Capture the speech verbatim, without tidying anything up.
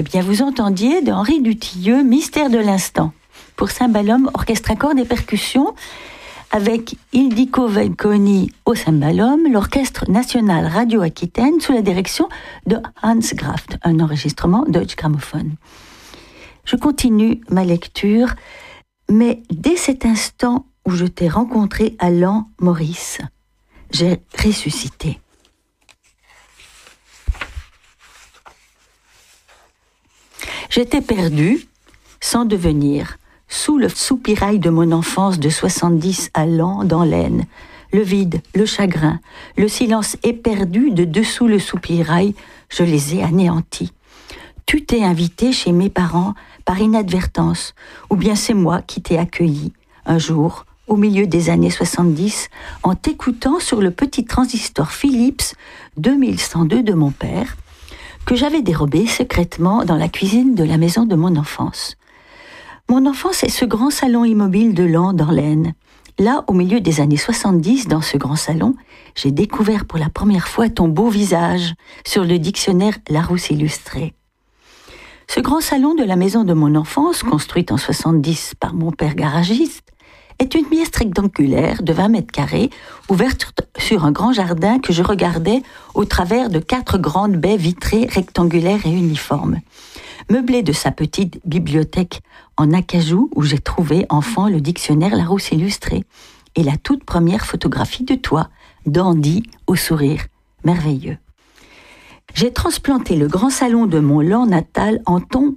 Eh bien, vous entendiez d'Henri Dutilleux, Mystère de l'instant, pour cymbalum, orchestre à cordes et percussions, avec Ildiko Veikoni au cymbalum, l'Orchestre national Radio-Aquitaine sous la direction de Hans Graft, un enregistrement Deutsche Grammophon. Je continue ma lecture, mais dès cet instant où je t'ai rencontré à Lan, Maurice, j'ai ressuscité. J'étais perdu, sans devenir, sous le soupirail de mon enfance de soixante-dix à Lan dans l'Aisne. Le vide, le chagrin, le silence éperdu de dessous le soupirail, je les ai anéantis. Tu t'es invité chez mes parents par inadvertance, ou bien c'est moi qui t'ai accueilli, un jour, au milieu des années soixante-dix, en t'écoutant sur le petit transistor Philips deux mille cent deux de mon père, que j'avais dérobé secrètement dans la cuisine de la maison de mon enfance. Mon enfance est ce grand salon immobile de Lan dans l'Aisne. Là, au milieu des années soixante-dix, dans ce grand salon, j'ai découvert pour la première fois ton beau visage sur le dictionnaire Larousse illustré. Ce grand salon de la maison de mon enfance, construite en soixante-dix par mon père garagiste, est une pièce rectangulaire de vingt mètres carrés, ouverte sur un grand jardin que je regardais au travers de quatre grandes baies vitrées rectangulaires et uniformes. Meublée de sa petite bibliothèque en acajou où j'ai trouvé enfant le dictionnaire Larousse illustré et la toute première photographie de toi, dandy au sourire merveilleux. J'ai transplanté le grand salon de mon Lan natal en ton